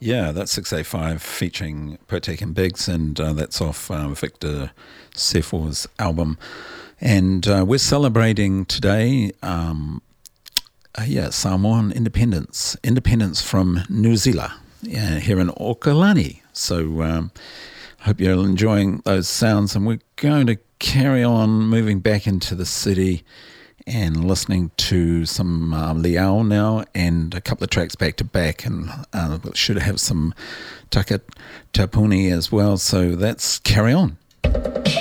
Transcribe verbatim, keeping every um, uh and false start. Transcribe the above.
Yeah, that's six eight five featuring Potek and Biggs, and uh, that's off uh, Victor Sefor's album. And uh, we're celebrating today, um, uh, yeah, Samoan independence, independence from New Zealand, yeah, here in Okalani. So um, I hope you're enjoying those sounds, and we're going to carry on moving back into the city and listening to some uh, Liao now, and a couple of tracks back to back, and uh, should have some Taka Tapuni as well. So that's carry on.